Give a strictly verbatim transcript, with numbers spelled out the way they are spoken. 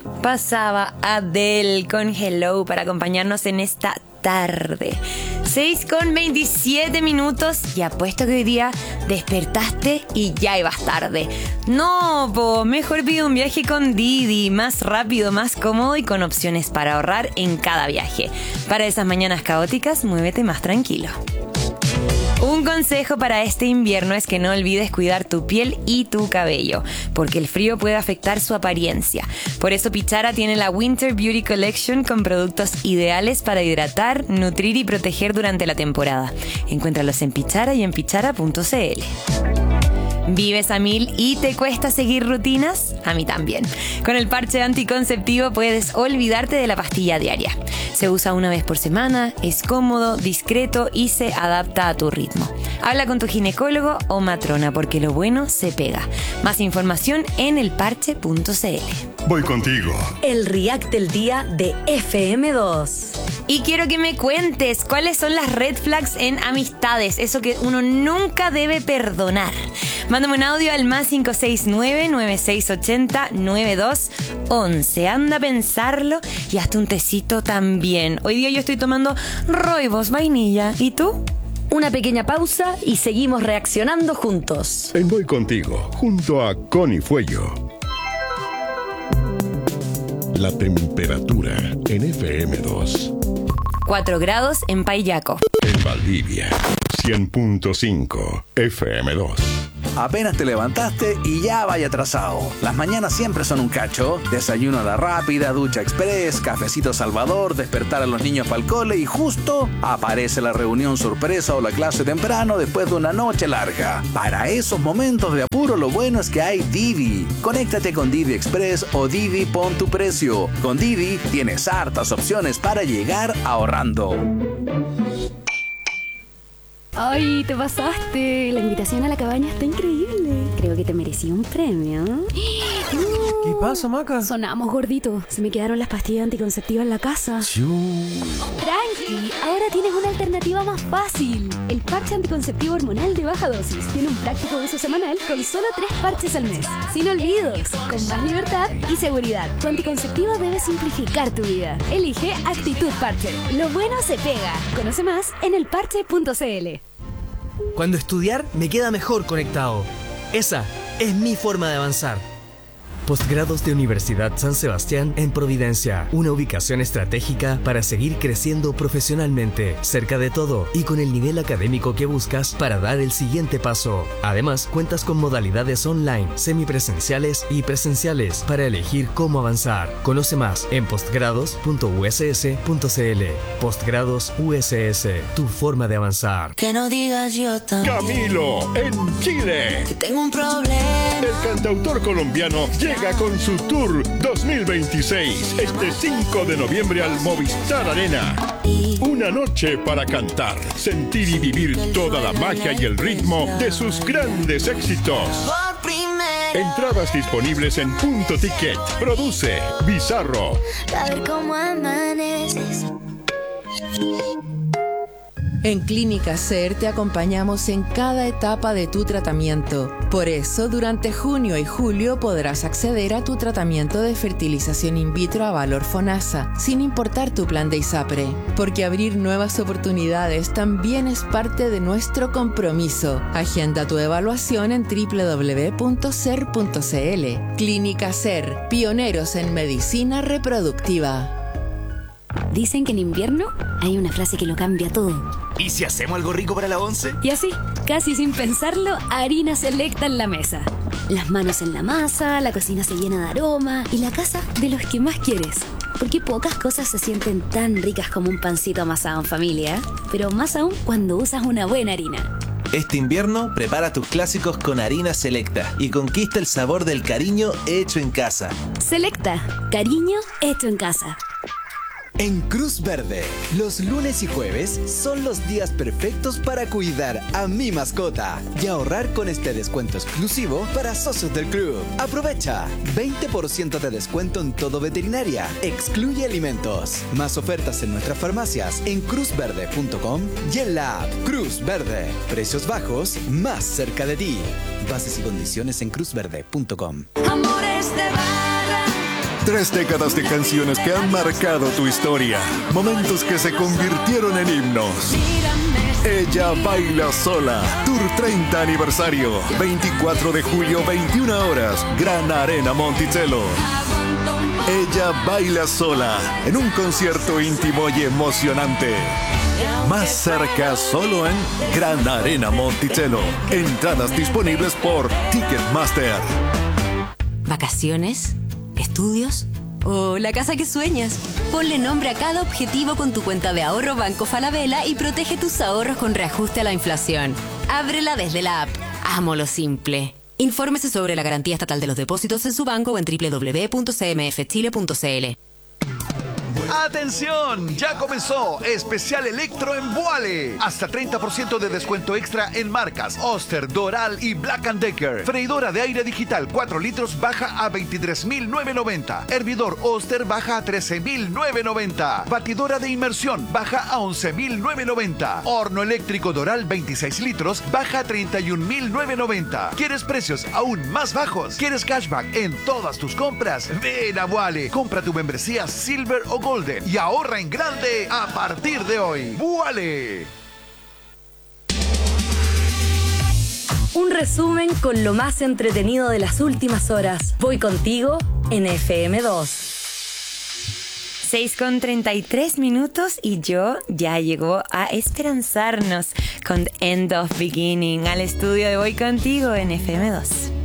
Pasaba Adele con Hello para acompañarnos en esta tarde. seis con veintisiete minutos y apuesto que hoy día despertaste y ya ibas tarde. No, po, mejor pide un viaje con Didi, más rápido, más cómodo y con opciones para ahorrar en cada viaje. Para esas mañanas caóticas, muévete más tranquilo. Un consejo para este invierno es que no olvides cuidar tu piel y tu cabello, porque el frío puede afectar su apariencia. Por eso Pichara tiene la Winter Beauty Collection con productos ideales para hidratar, nutrir y proteger durante la temporada. Encuéntralos en Pichara y en pichara punto c l. ¿Vives a mil y te cuesta seguir rutinas? A mí también. Con el parche anticonceptivo puedes olvidarte de la pastilla diaria. Se usa una vez por semana, es cómodo, discreto y se adapta a tu ritmo. Habla con tu ginecólogo o matrona porque lo bueno se pega. Más información en el parche punto c l. Voy contigo. El React del día de F M dos. Y quiero que me cuentes cuáles son las red flags en amistades, eso que uno nunca debe perdonar. Mándame un audio al más cinco seis nueve, nueve seis ocho cero, nueve dos uno uno. Anda a pensarlo y hazte un tecito también. Hoy día yo estoy tomando Rooibos vainilla. ¿Y tú? Una pequeña pausa y seguimos reaccionando juntos. En Voy Contigo, junto a Connie Fuello. La temperatura en F M dos. cuatro grados en Payaco. En Valdivia, cien punto cinco F M dos. Apenas te levantaste y ya vaya atrasado. Las mañanas siempre son un cacho. Desayuno a la rápida, ducha express, cafecito Salvador, despertar a los niños para el cole y justo aparece la reunión sorpresa o la clase temprano después de una noche larga. Para esos momentos de apuro lo bueno es que hay Didi. Conéctate con Didi Express o Didi Pon tu Precio. Con Didi tienes hartas opciones para llegar ahorrando. Ay, te pasaste. La invitación a la cabaña está increíble. Creo que te merecí un premio. ¿Qué pasa, Maca? Sonamos, gordito. Se me quedaron las pastillas anticonceptivas en la casa. Chiu. Tranqui, ahora tienes una alternativa más fácil. El parche anticonceptivo hormonal de baja dosis. Tiene un práctico uso semanal con solo tres parches al mes. Sin olvidos, con más libertad y seguridad. Tu anticonceptivo debe simplificar tu vida. Elige Actitud Parche. Lo bueno se pega. Conoce más en el parche punto c l. Cuando estudiar me queda mejor conectado. Esa es mi forma de avanzar. Postgrados de Universidad San Sebastián en Providencia. Una ubicación estratégica para seguir creciendo profesionalmente, cerca de todo y con el nivel académico que buscas para dar el siguiente paso. Además, cuentas con modalidades online, semipresenciales y presenciales para elegir cómo avanzar. Conoce más en postgrados punto u s s punto c l. Postgrados U S S, tu forma de avanzar. Que no digas yo también. Camilo, en Chile. Que tengo un problema. El cantautor colombiano llega con su Tour dos mil veintiséis este cinco de noviembre al Movistar Arena. Una noche para cantar, sentir y vivir toda la magia y el ritmo de sus grandes éxitos. Entradas disponibles en Punto Ticket. Produce Bizarro. A ver cómo amaneces. En Clínica SER te acompañamos en cada etapa de tu tratamiento. Por eso, durante junio y julio podrás acceder a tu tratamiento de fertilización in vitro a valor FONASA, sin importar tu plan de ISAPRE. Porque abrir nuevas oportunidades también es parte de nuestro compromiso. Agenda tu evaluación en doble u doble u doble u punto ser punto c l. Clínica SER, pioneros en medicina reproductiva. Dicen que en invierno hay una frase que lo cambia todo. ¿Y si hacemos algo rico para la once? Y así, casi sin pensarlo, harina selecta en la mesa. Las manos en la masa, la cocina se llena de aroma y la casa de los que más quieres. Porque pocas cosas se sienten tan ricas como un pancito amasado en familia, pero más aún cuando usas una buena harina. Este invierno prepara tus clásicos con harina selecta y conquista el sabor del cariño hecho en casa. Selecta, cariño hecho en casa. En Cruz Verde, los lunes y jueves son los días perfectos para cuidar a mi mascota y ahorrar con este descuento exclusivo para socios del club. Aprovecha veinte por ciento de descuento en todo veterinaria, excluye alimentos. Más ofertas en nuestras farmacias en cruz verde punto com y en la app Cruz Verde. Precios bajos más cerca de ti. Bases y condiciones en cruz verde punto com. Amores de barra. Tres décadas de canciones que han marcado tu historia. Momentos que se convirtieron en himnos. Ella baila sola. Tour treinta aniversario. veinticuatro de julio, veintiuna horas. Gran Arena Monticello. Ella baila sola. En un concierto íntimo y emocionante. Más cerca solo en Gran Arena Monticello. Entradas disponibles por Ticketmaster. ¿Vacaciones? ¿Estudios? ¿O la casa que sueñas? Ponle nombre a cada objetivo con tu cuenta de ahorro Banco Falabella y protege tus ahorros con reajuste a la inflación. Ábrela desde la app. Amo lo simple. Infórmese sobre la garantía estatal de los depósitos en su banco o en doble u doble u doble u punto c m f chile punto c l. ¡Atención! Ya comenzó Especial Electro en Vuale. Hasta treinta por ciento de descuento extra en marcas Oster, Doral y Black and Decker. Freidora de aire digital cuatro litros baja a veintitrés mil novecientos noventa. Hervidor Oster baja a trece mil novecientos noventa. Batidora de inmersión baja a once mil novecientos noventa. Horno eléctrico Doral veintiséis litros baja a treinta y un mil novecientos noventa. ¿Quieres precios aún más bajos? ¿Quieres cashback en todas tus compras? Ven a Vuale. Compra tu membresía Silver o Golden y ahorra en grande a partir de hoy. ¡Vuale! Un resumen con lo más entretenido de las últimas horas. Voy contigo en F M dos. seis con treinta y tres minutos y yo ya llegó a esperanzarnos con End of Beginning al estudio de Voy Contigo en F M dos.